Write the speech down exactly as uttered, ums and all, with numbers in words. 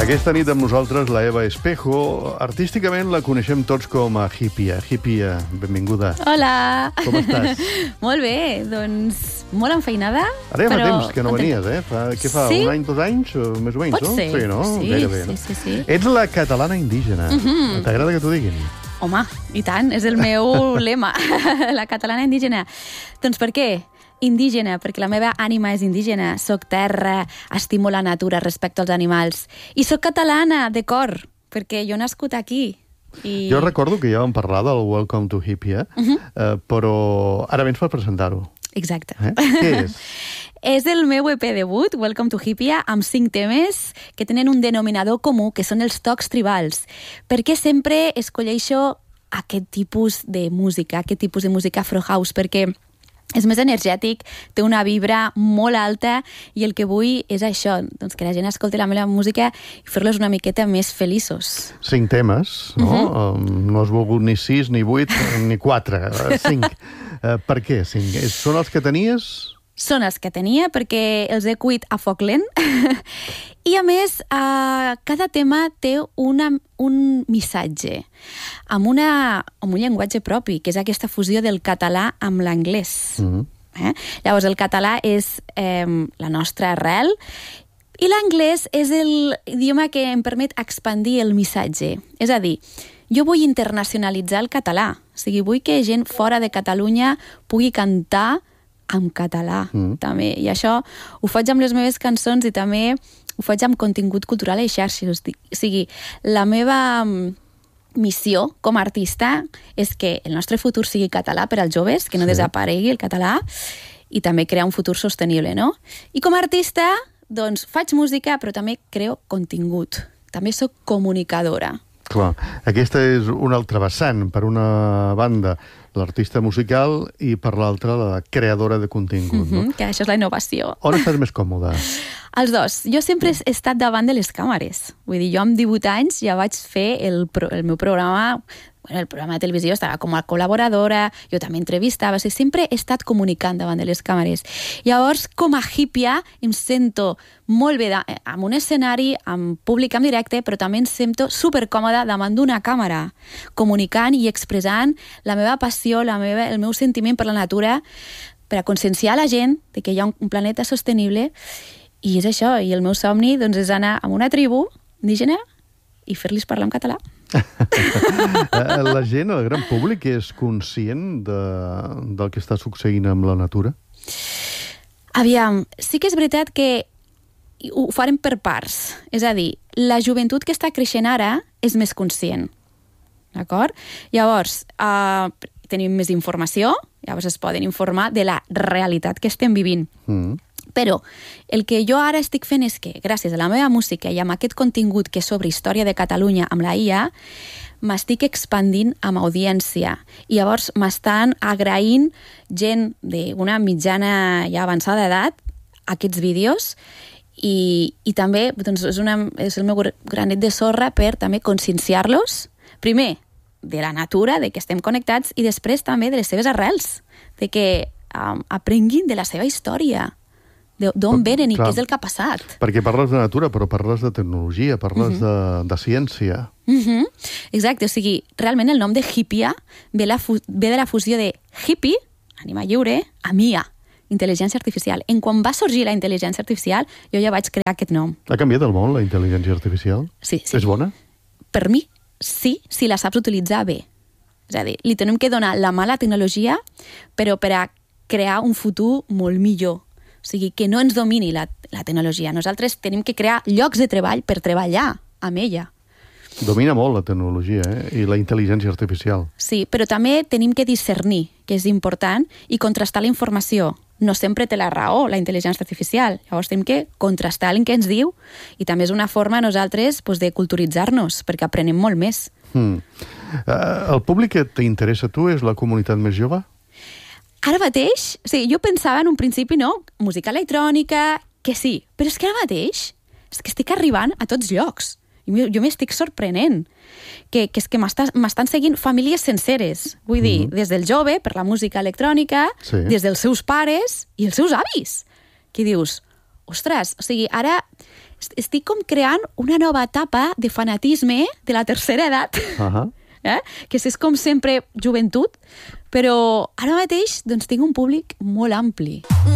Aquesta nit amb nosaltres la Eva Espejo. Artísticament la coneixem tots com a Hippia. Hippia, benvinguda. Hola. Com estàs? Molt bé, doncs molt enfeinada. Ara ja fa però... temps que no venies, eh? Fa, què fa, sí? un any, dos anys, o més o menys, Pot no? ser. Sí, no? Sí, Gairebé, sí, no? sí, sí. Ets la catalana indígena. Mhm. T'agrada que t'ho diguin? Home, i tant, és el meu lema, la catalana indígena. Doncs per què? Indígena, perquè la meva ànima és indígena, soc terra, estimo la natura respecte als animals. I soc catalana, de cor, perquè jo he nascut aquí. I... Jo recordo que ja vam parlar del Welcome to Hippia, uh -huh. eh, però ara vens per presentar-ho. Exacte. Eh? Què és? És el meu E P debut, Welcome to Hippia, amb cinc temes que tenen un denominador comú, que són els tocs tribals. Per què sempre escolleixo aquest tipus de música, aquest tipus de música Afro House? Perquè és més energètic, té una vibra molt alta i el que vull és això, doncs que la gent escolti la meva música i fer-los una miqueta més feliços. Cinc temes, no? Uh -huh. um, no has volgut ni sis, ni vuit, ni quatre, cinc. Uh, per què cinc? Són els que tenies? Són els que tenia perquè els he cuit a foc lent i a més eh, cada tema té una, un missatge amb, una, amb un llenguatge propi, que és aquesta fusió del català amb l'anglès. Mm-hmm. eh? Llavors el català és eh, la nostra arrel i l'anglès és l'idioma que em permet expandir el missatge. És a dir, jo vull internacionalitzar el català, o sigui, vull que gent fora de Catalunya pugui cantar en català, mm. també. I això ho faig amb les meves cançons i també ho faig amb contingut cultural i xarxes. O sigui, la meva missió com a artista és que el nostre futur sigui català per als joves, que no sí. desaparegui el català, i també crear un futur sostenible, no? I com a artista, doncs, faig música, però també creo contingut. També soc comunicadora. Clar, aquesta és una altra vessant. Per una banda, l'artista musical, i per l'altra, la creadora de contingut. Mm-hmm, no? Que això és la innovació. On estàs més còmoda? Els dos. Jo sempre he estat davant de les càmeres. Vull dir, jo amb divuit anys ja vaig fer el, pro, el meu programa, bueno, el programa de televisió, estava com a col·laboradora, jo també entrevistava, o sigui, sempre he estat comunicant davant de les càmeres. Llavors, com a hippia, em sento molt bé en un escenari, amb públic en directe, però també em sento supercòmoda davant d'una càmera, comunicant i expressant la meva passió, la meva, el meu sentiment per la natura, per a conscienciar la gent de que hi ha un planeta sostenible. I és això, i el meu somni doncs, és anar a una tribu indígena i fer-los parlar en català. La gent, el gran públic, és conscient de, del que està succeint amb la natura? Aviam, sí que és veritat que ho farem per parts. És a dir, la joventut que està creixent ara és més conscient. D'acord? Llavors, eh, tenim més informació, llavors es poden informar de la realitat que estem vivint. Mm. Però el que jo ara estic fent és que, gràcies a la meva música i amb aquest contingut que és sobre història de Catalunya amb la I A, m'estic expandint amb audiència. I llavors m'estan agraint gent d'una mitjana ja avançada d'edat aquests vídeos i, i també doncs, és, una, és el meu granet de sorra per també conscienciar-los, primer, de la natura, de que estem connectats, i després també de les seves arrels, de que um, aprenguin de la seva història, d'on venen i clar, què és el que ha passat. Perquè parles de natura, però parles de tecnologia, parles uh-huh. de, de ciència. Uh-huh. Exacte, o sigui, realment el nom de hippia ve, la ve de la fusió de hippie, ànima lliure, amb I A, intel·ligència artificial. En quan va sorgir la intel·ligència artificial, jo ja vaig crear aquest nom. Ha canviat el món, la intel·ligència artificial? Sí, sí. És bona? Per mi, sí, si la saps utilitzar bé. És a dir, li tenim que donar la mà a la tecnologia, però per a crear un futur molt millor. O sigui, que no ens domini la, la tecnologia. Nosaltres tenim que crear llocs de treball per treballar amb ella. Domina molt la tecnologia, eh? I la intel·ligència artificial. Sí, però també tenim que discernir, que és important, i contrastar la informació. No sempre té la raó, la intel·ligència artificial. Llavors tenim que contrastar el que ens diu, i també és una forma nosaltres pues, de culturitzar-nos, perquè aprenem molt més. Hmm. Uh, el públic que t'interessa a tu és la comunitat més jove? Ara mateix, o sigui, jo pensava en un principi, no, música electrònica, que sí, però és que ara mateix és que estic arribant a tots llocs. I jo m'estic sorprenent, que, que és que m'estan seguint famílies senceres. Vull dir, mm-hmm. des del jove, per la música electrònica, sí. des dels seus pares i els seus avis. Que dius, ostres, o sigui, ara estic com creant una nova etapa de fanatisme de la tercera edat, Uh-huh. eh? que és com sempre joventut, però ara mateix doncs, tinc un públic molt ampli.